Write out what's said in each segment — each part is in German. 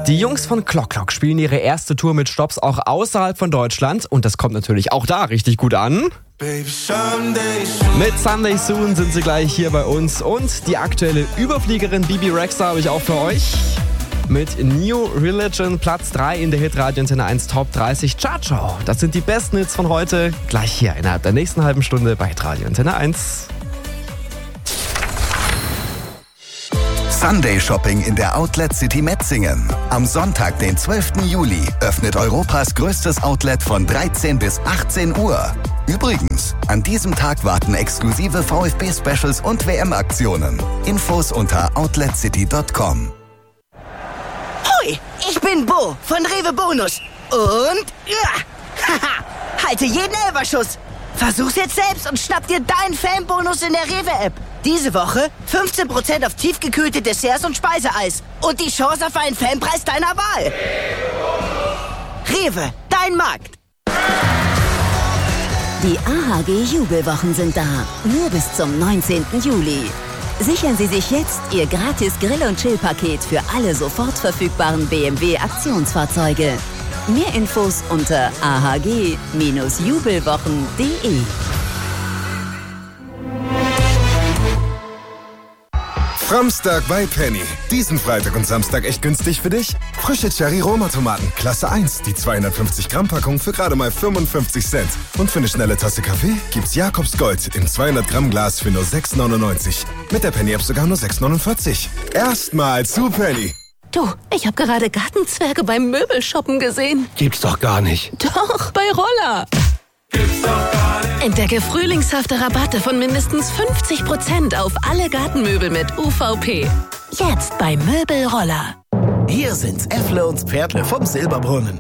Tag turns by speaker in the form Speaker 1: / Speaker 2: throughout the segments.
Speaker 1: Die Jungs von Clock Clock spielen ihre erste Tour mit Stopps auch außerhalb von Deutschland und das kommt natürlich auch da richtig gut an. Mit Someday Soon sind sie gleich hier bei uns und die aktuelle Überfliegerin Bibi Rexha habe ich auch für euch. Mit New Religion Platz 3 in der Hitradio Antenne 1 Top 30 Chartshow. Das sind die besten Hits von heute, gleich hier innerhalb der nächsten halben Stunde bei Hitradio Antenne 1.
Speaker 2: Sunday Shopping in der Outlet City Metzingen. Am Sonntag, den 12. Juli, öffnet Europas größtes Outlet von 13 bis 18 Uhr. Übrigens, an diesem Tag warten exklusive VfB-Specials und WM-Aktionen. Infos unter outletcity.com.
Speaker 3: Hoi, ich bin Bo von Rewe Bonus. Und halte jeden Elferschuss. Versuch's jetzt selbst und schnapp dir deinen Fanbonus in der Rewe-App. Diese Woche 15% auf tiefgekühlte Desserts und Speiseeis. Und die Chance auf einen Fanpreis deiner Wahl. Rewe, dein Markt.
Speaker 4: Die AHG-Jubelwochen sind da. Nur bis zum 19. Juli. Sichern Sie sich jetzt Ihr gratis Grill- und Chill-Paket für alle sofort verfügbaren BMW-Aktionsfahrzeuge. Mehr Infos unter ahg-jubelwochen.de.
Speaker 5: Framstag bei Penny. Diesen Freitag und Samstag echt günstig für dich? Frische Cherry-Roma-Tomaten, Klasse 1, die 250-Gramm-Packung für gerade mal 55 Cent. Und für eine schnelle Tasse Kaffee gibt's Jakobs Gold im 200-Gramm-Glas für nur 6,99. Mit der Penny-App sogar nur 6,49. Erstmal zu Penny.
Speaker 6: Du, ich habe gerade Gartenzwerge beim Möbelshoppen gesehen.
Speaker 7: Gibt's doch gar nicht.
Speaker 6: Doch, bei Roller.
Speaker 7: Gibt's doch gar nicht.
Speaker 6: Entdecke frühlingshafte Rabatte von mindestens 50% auf alle Gartenmöbel mit UVP. Jetzt bei Möbel Roller.
Speaker 8: Hier sind's Äffle und Pferdle vom Silberbrunnen.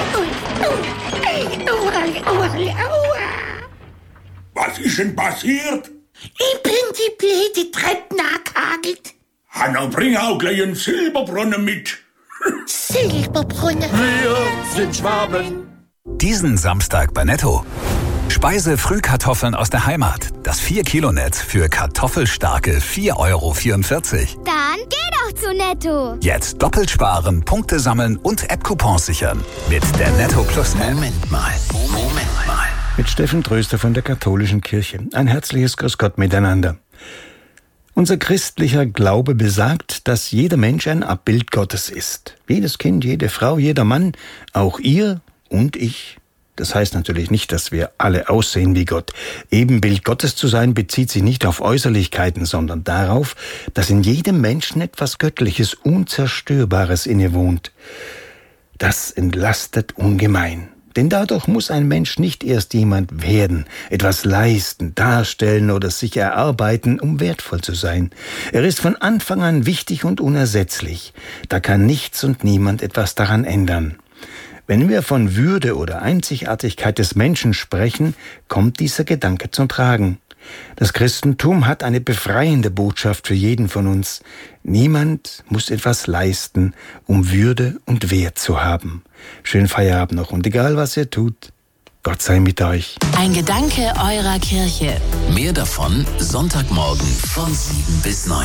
Speaker 9: Was ist denn passiert?
Speaker 10: Ich bin die blöde Treppe nachgehagelt.
Speaker 9: Hanna, bring auch gleich einen Silberbrunnen mit.
Speaker 10: Silberbrunnen.
Speaker 7: Wir sind Schwaben.
Speaker 2: Diesen Samstag bei Netto. Speise-Frühkartoffeln aus der Heimat. Das 4-Kilo-Netz für kartoffelstarke 4,44 €.
Speaker 11: Dann geh doch zu Netto.
Speaker 2: Jetzt doppelt sparen, Punkte sammeln und App-Coupons sichern. Mit der Netto Plus App.
Speaker 8: Moment mal.
Speaker 7: Mit Steffen Tröster von der Katholischen Kirche. Ein herzliches Grüß Gott miteinander. Unser christlicher Glaube besagt, dass jeder Mensch ein Abbild Gottes ist. Jedes Kind, jede Frau, jeder Mann, auch ihr und ich. Das heißt natürlich nicht, dass wir alle aussehen wie Gott. Ebenbild Gottes zu sein bezieht sich nicht auf Äußerlichkeiten, sondern darauf, dass in jedem Menschen etwas Göttliches, Unzerstörbares innewohnt. Das entlastet ungemein. Denn dadurch muss ein Mensch nicht erst jemand werden, etwas leisten, darstellen oder sich erarbeiten, um wertvoll zu sein. Er ist von Anfang an wichtig und unersetzlich. Da kann nichts und niemand etwas daran ändern. Wenn wir von Würde oder Einzigartigkeit des Menschen sprechen, kommt dieser Gedanke zum Tragen. Das Christentum hat eine befreiende Botschaft für jeden von uns. Niemand muss etwas leisten, um Würde und Wert zu haben. Schönen Feierabend noch und egal was ihr tut, Gott sei mit euch.
Speaker 6: Ein Gedanke eurer Kirche.
Speaker 8: Mehr davon Sonntagmorgen von 7 bis 9.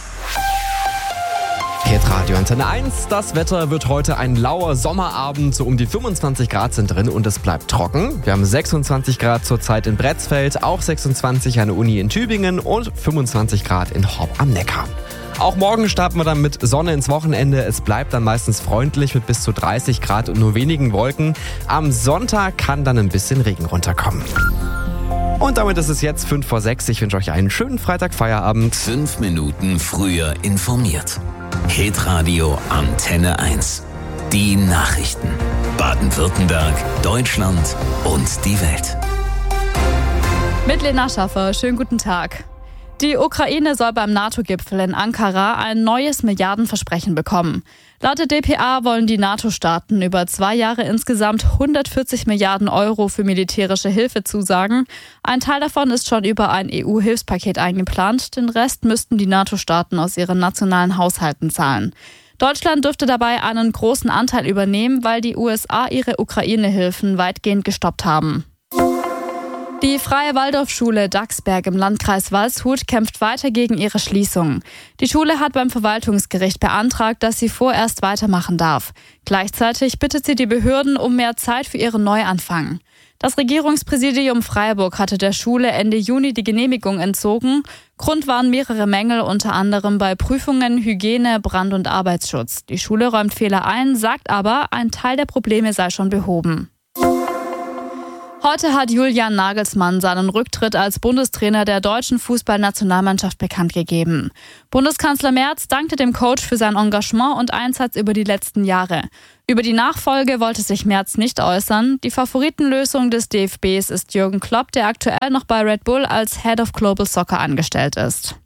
Speaker 1: Hitradio Antenne 1. Das Wetter wird heute ein lauer Sommerabend. So um die 25 Grad sind drin und es bleibt trocken. Wir haben 26 Grad zurzeit in Bretzfeld, auch 26 an der Uni in Tübingen und 25 Grad in Horb am Neckar. Auch morgen starten wir dann mit Sonne ins Wochenende. Es bleibt dann meistens freundlich mit bis zu 30 Grad und nur wenigen Wolken. Am Sonntag kann dann ein bisschen Regen runterkommen. Und damit ist es jetzt 5:06. Ich wünsche euch einen schönen Freitagfeierabend.
Speaker 8: 5 Minuten früher informiert. Hitradio Antenne 1. Die Nachrichten. Baden-Württemberg, Deutschland und die Welt.
Speaker 12: Mit Lena Schaffer, schönen guten Tag. Die Ukraine soll beim NATO-Gipfel in Ankara ein neues Milliardenversprechen bekommen. Laut der dpa wollen die NATO-Staaten über 2 Jahre insgesamt 140 Milliarden € für militärische Hilfe zusagen. Ein Teil davon ist schon über ein EU-Hilfspaket eingeplant. Den Rest müssten die NATO-Staaten aus ihren nationalen Haushalten zahlen. Deutschland dürfte dabei einen großen Anteil übernehmen, weil die USA ihre Ukraine-Hilfen weitgehend gestoppt haben. Die Freie Waldorfschule Dachsberg im Landkreis Waldshut kämpft weiter gegen ihre Schließung. Die Schule hat beim Verwaltungsgericht beantragt, dass sie vorerst weitermachen darf. Gleichzeitig bittet sie die Behörden um mehr Zeit für ihren Neuanfang. Das Regierungspräsidium Freiburg hatte der Schule Ende Juni die Genehmigung entzogen. Grund waren mehrere Mängel, unter anderem bei Prüfungen, Hygiene, Brand- und Arbeitsschutz. Die Schule räumt Fehler ein, sagt aber, ein Teil der Probleme sei schon behoben. Heute hat Julian Nagelsmann seinen Rücktritt als Bundestrainer der deutschen Fußballnationalmannschaft bekannt gegeben. Bundeskanzler Merz dankte dem Coach für sein Engagement und Einsatz über die letzten Jahre. Über die Nachfolge wollte sich Merz nicht äußern. Die Favoritenlösung des DFBs ist Jürgen Klopp, der aktuell noch bei Red Bull als Head of Global Soccer angestellt ist.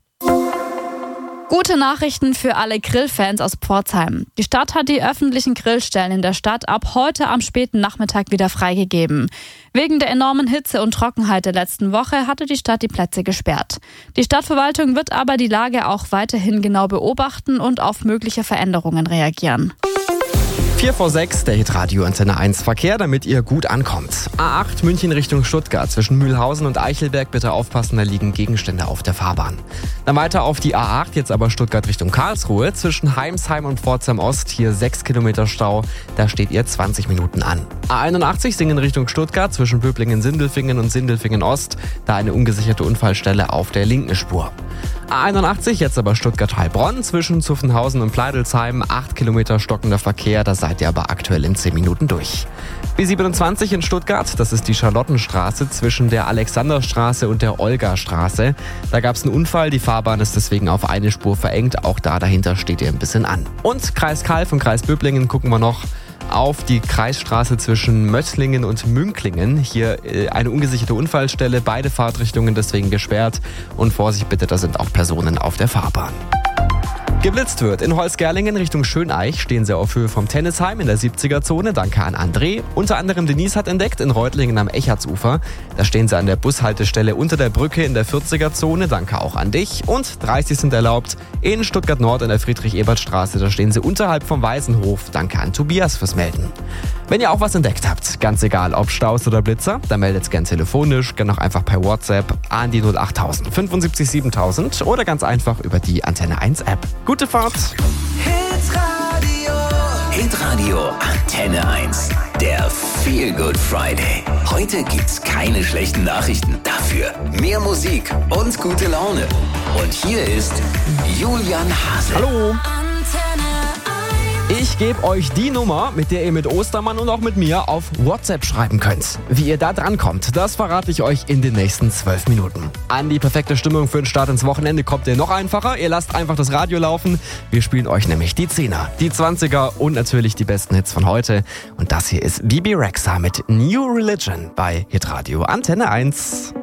Speaker 12: Gute Nachrichten für alle Grillfans aus Pforzheim. Die Stadt hat die öffentlichen Grillstellen in der Stadt ab heute am späten Nachmittag wieder freigegeben. Wegen der enormen Hitze und Trockenheit der letzten Woche hatte die Stadt die Plätze gesperrt. Die Stadtverwaltung wird aber die Lage auch weiterhin genau beobachten und auf mögliche Veränderungen reagieren.
Speaker 1: 5:45, der Hitradio Antenne 1 Verkehr, damit ihr gut ankommt. A8 München Richtung Stuttgart, zwischen Mühlhausen und Eichelberg, bitte aufpassen, da liegen Gegenstände auf der Fahrbahn. Dann weiter auf die A8, jetzt aber Stuttgart Richtung Karlsruhe, zwischen Heimsheim und Pforzheim Ost, hier 6 Kilometer Stau, da steht ihr 20 Minuten an. A81 Singen Richtung Stuttgart, zwischen Böblingen-Sindelfingen und Sindelfingen Ost, da eine ungesicherte Unfallstelle auf der linken Spur. A81, jetzt aber Stuttgart-Heilbronn, zwischen Zuffenhausen und Pleidelsheim, 8 Kilometer stockender Verkehr, da seid ihr aber aktuell in 10 Minuten durch. B27 in Stuttgart, das ist die Charlottenstraße zwischen der Alexanderstraße und der Olgastraße. Da gab es einen Unfall, die Fahrbahn ist deswegen auf eine Spur verengt, auch da dahinter steht ihr ein bisschen an. Und Kreis Kalf und Kreis Böblingen gucken wir noch auf die Kreisstraße zwischen Möttlingen und Münklingen. Hier eine ungesicherte Unfallstelle, beide Fahrtrichtungen deswegen gesperrt. Und Vorsicht bitte, da sind auch Personen auf der Fahrbahn. Geblitzt wird. In Holzgerlingen Richtung Schöneich stehen sie auf Höhe vom Tennisheim in der 70er-Zone. Danke an André. Unter anderem Denise hat entdeckt, in Reutlingen am Echartsufer. Da stehen sie an der Bushaltestelle unter der Brücke in der 40er-Zone. Danke auch an dich. Und 30 sind erlaubt in Stuttgart-Nord in der Friedrich-Ebert-Straße. Da stehen sie unterhalb vom Waisenhof. Danke an Tobias fürs Melden. Wenn ihr auch was entdeckt habt, ganz egal ob Staus oder Blitzer, dann meldet gern telefonisch, gern auch einfach per WhatsApp an die 08000 75 7000 oder ganz einfach über die Antenne 1 App. Gute Fahrt!
Speaker 8: Hitradio Antenne 1. Der Feel Good Friday. Heute gibt's keine schlechten Nachrichten. Dafür mehr Musik und gute Laune. Und hier ist Julian Hase.
Speaker 1: Hallo! Ich gebe euch die Nummer, mit der ihr mit Ostermann und auch mit mir auf WhatsApp schreiben könnt. Wie ihr da drankommt, das verrate ich euch in den nächsten 12 Minuten. An die perfekte Stimmung für den Start ins Wochenende kommt ihr noch einfacher. Ihr lasst einfach das Radio laufen. Wir spielen euch nämlich die 10er, die 20er und natürlich die besten Hits von heute. Und das hier ist Bibi Rexha mit New Religion bei Hitradio Antenne 1.